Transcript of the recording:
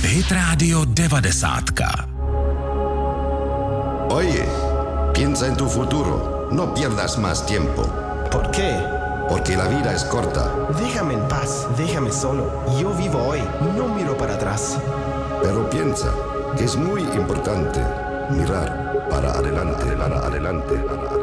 Hit Radio 90. Oye, piensa en tu futuro. No pierdas más tiempo. ¿Por qué? Porque la vida es corta. Déjame en paz, déjame solo. Yo vivo hoy, no miro para atrás. Pero piensa que es muy importante mirar para adelante, para adelante, para adelante.